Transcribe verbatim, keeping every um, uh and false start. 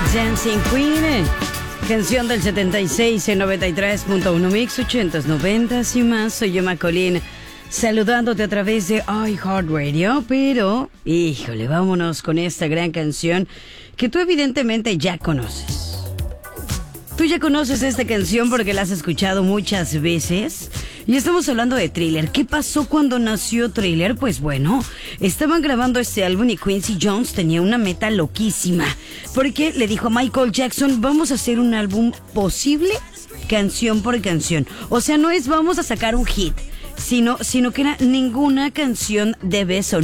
Dancing Queen, canción del setenta y seis en noventa y tres punto uno Mix, ochentas, noventas y más. Soy yo, Macolín, saludándote a través de iHeartRadio. Pero, híjole, vámonos con esta gran canción que tú evidentemente ya conoces. Tú ya conoces esta canción porque la has escuchado muchas veces. Y estamos hablando de Thriller. ¿Qué pasó cuando nació Thriller? Pues bueno, estaban grabando este álbum y Quincy Jones tenía una meta loquísima. Porque le dijo a Michael Jackson, vamos a hacer un álbum posible, canción por canción. O sea, no es vamos a sacar un hit, sino, sino que era ninguna canción debe sonar